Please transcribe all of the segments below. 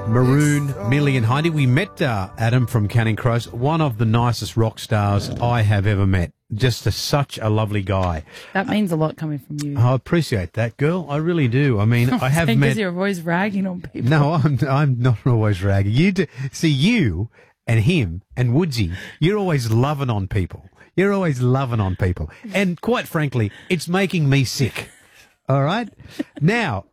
Maroon, Millie and Heidi. We met Adam from Counting Crows, one of the nicest rock stars I have ever met. Just such a lovely guy. That means a lot coming from you. I appreciate that, girl. I really do. I mean, I have met... Because you're always ragging on people. No, I'm not always ragging. You do. See, you and him and Woodsy, you're always loving on people. You're always loving on people. And quite frankly, it's making me sick. All right? Now,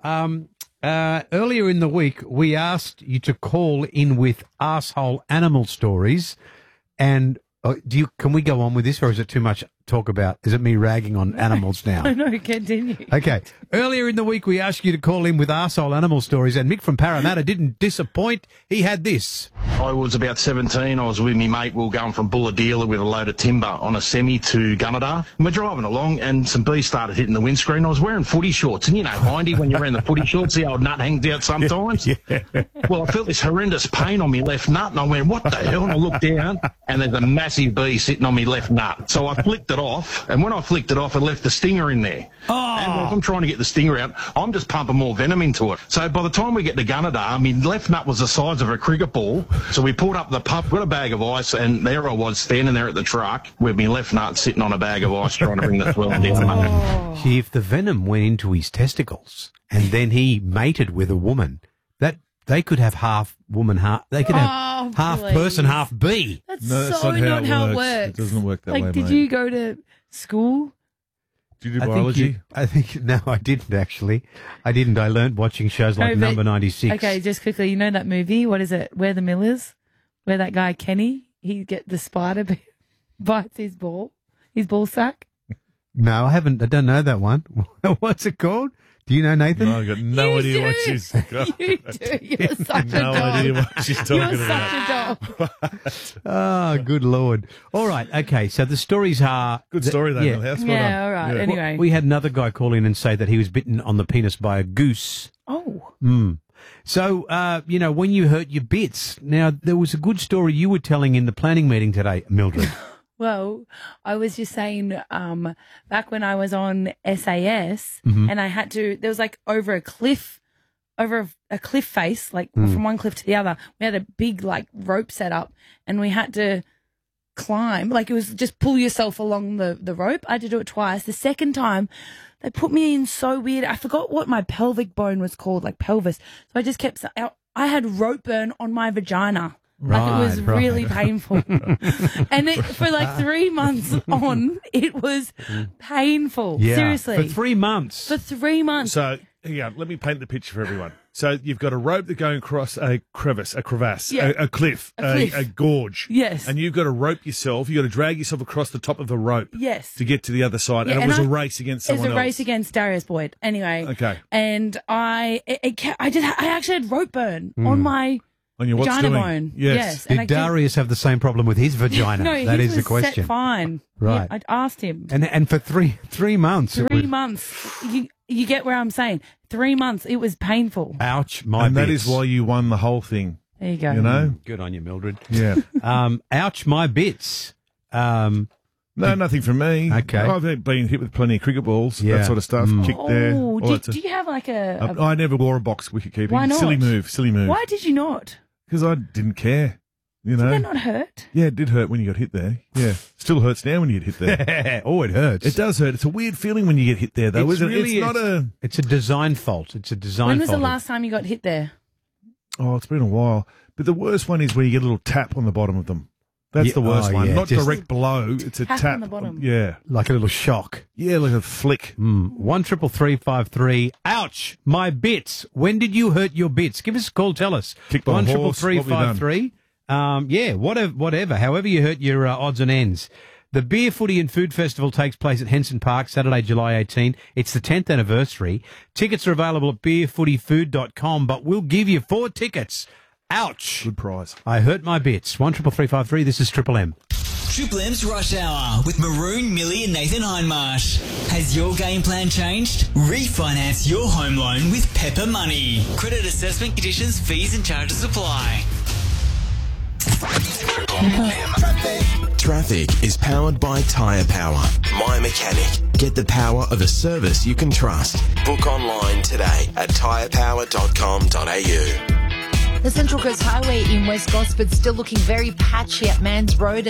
earlier in the week, we asked you to call in with arsehole animal stories. And can we go on with this, or is it too much talk about? Is it me ragging on animals now? No, continue. Okay. Earlier in the week, we asked you to call in with arsehole animal stories, and Mick from Parramatta didn't disappoint. He had this. I was about 17. I was with my mate. We were going from Bulahdelah with a load of timber on a semi to Gunnedah. And we're driving along, and some bees started hitting the windscreen. I was wearing footy shorts, and you know, Hindy, when you're wearing the footy shorts, the old nut hangs out sometimes. Yeah. Well, I felt this horrendous pain on my left nut, and I went, what the hell? And I looked down, and there's a massive bee sitting on my left nut. So I flicked it off, and when I flicked it off, it left the stinger in there. Oh. And if I'm trying to get the stinger out, I'm just pumping more venom into it. So by the time we get to Gunnedah, my left nut was the size of a cricket ball. So we pulled up the pub, got a bag of ice, and there I was standing there at the truck with my left nut sitting on a bag of ice trying to bring the swelling down. See, if the venom went into his testicles and then he mated with a woman, that they could have half woman, half they could have half person, half bee. That's not how it works. It doesn't work that way, did you go to school? Did you do biology? No, I didn't actually. I didn't. I learned watching shows like Number 96. Okay, just quickly, you know that movie? What is it? Where the Millers? Where that guy Kenny, he get the spider bites his ball sack. No, I haven't. I don't know that one. What's it called? Do you know, Nathan? No, I've got no idea what she's You do. You're such a dog. No idea what she's talking You're about. such a dog. Oh, good Lord. All right. Okay. So the stories are... Good story, though, yeah. Millhouse. Well Yeah, done. all right. Yeah. Anyway. We had another guy call in and say that he was bitten on the penis by a goose. Oh. So, when you hurt your bits. Now, there was a good story you were telling in the planning meeting today, Mildred. Well, I was just saying, back when I was on SAS and I had to, there was like over a cliff face, like from one cliff to the other. We had a big like rope set up and we had to climb. Like it was just pull yourself along the rope. I had to do it twice. The second time, they put me in so weird. I forgot what my pelvic bone was called, like pelvis. So I just kept, I had rope burn on my vagina. Like it was really painful. And for like 3 months on, it was painful. Yeah. Seriously. For 3 months. For 3 months. So, let me paint the picture for everyone. So, you've got a rope that going across a crevasse, a cliff, a gorge. Yes. And you've got to rope yourself. You've got to drag yourself across the top of the rope. Yes. To get to the other side. Yeah, and it was a race against someone else. It was a race against Darius Boyd. Anyway. Okay. And I actually had rope burn on my... On your vagina bone. Yes. Did Darius have the same problem with his vagina? No, that his is was the question. Set fine. Right. Yeah, I asked him. And for three months. 3 months. You get where I'm saying. 3 months. It was painful. Ouch, my And bits. that is why you won the whole thing. There you go. You know? Good on you, Mildred. Yeah. Ouch, my bits. No, nothing from me. Okay. I've been hit with plenty of cricket balls, Yeah. that sort of stuff. Kicked there. Oh, all that do you have like I never wore a box wicket keeping. Why not? Silly move. Why did you not? Because I didn't care. You know? Did that not hurt? Yeah, it did hurt when you got hit there. Yeah. Still hurts now when you get hit there. Oh, it hurts. It does hurt. It's a weird feeling when you get hit there, though, isn't it? It's not a... It's a design fault. It's a design fault. When was the last time you got hit there? Oh, it's been a while. But the worst one is where you get a little tap on the bottom of them. That's the worst one. Yeah, Not just direct blow. It's a tap on the bottom. Yeah. like a little shock. Yeah, like a flick. 1-333-553. Ouch, my bits. When did you hurt your bits? Give us a call. Tell us. Kicked by a horse, what have you done? 1-333-553. Whatever. However you hurt your odds and ends. The Beer, Footy and Food Festival takes place at Henson Park, Saturday, July 18. It's the 10th anniversary. Tickets are available at beerfootyfood.com, but we'll give you 4 tickets. Ouch. Good prize. I hurt my bits. 1-333-553. This is Triple M. Triple M's Rush Hour with Maroon, Millie and Nathan Hindmarsh. Has your game plan changed? Refinance your home loan with Pepper Money. Credit assessment conditions, fees and charges apply. Traffic is powered by Tyre Power. My Mechanic. Get the power of a service you can trust. Book online today at tyrepower.com.au. The Central Coast Highway in West Gosford still looking very patchy at Mans Road